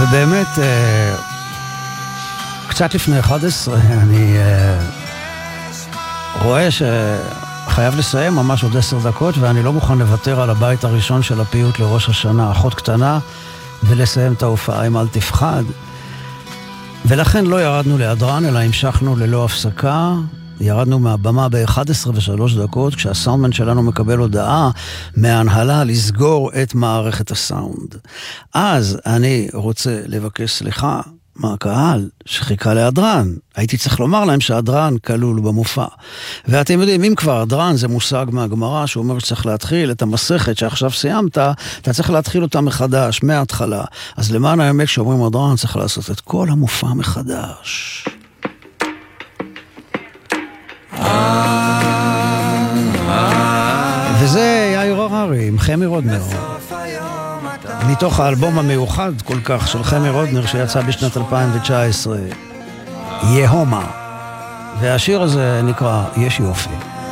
ובאמת, קצת לפני 11, אני רואה שחייב לסיים ממש עוד 10 דקות, ואני לא מוכן לוותר על הבית הראשון של הפיוט לראש השנה, אחות קטנה, ולסיים את ההופעה עם אל תפחד. ולכן לא ירדנו להדרן, אלא המשכנו ללא הפסקה. ירדנו מהבמה ב-11:03, כשהסאונדמן שלנו מקבל הודעה מההנהלה לסגור את מערכת הסאונד. אז אני רוצה לבקש סליחה מהקהל שחיכה להדרן. הייתי צריך לומר להם שההדרן כלול במופע. ואתם יודעים, אם כבר הדרן זה מושג מהגמרא שאומר שצריך להתחיל את המסכת שעכשיו סיימת, אתה צריך להתחיל אותה מחדש, מההתחלה. אז למען האמת שאומרים הדרן צריך לעשות את כל המופע מחדש. וזה יאיר הררי עם חמי רודנר, מתוך האלבום המיוחד כל כך של חמי רודנר שיצא בשנת 2019, יהומה, והשיר הזה נקרא יש יופי.